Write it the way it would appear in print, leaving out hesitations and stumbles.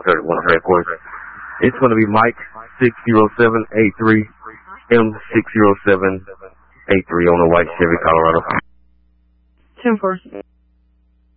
headquarters. It's going to be Mike 60783 M60783 on a white Chevy Colorado. 10-4.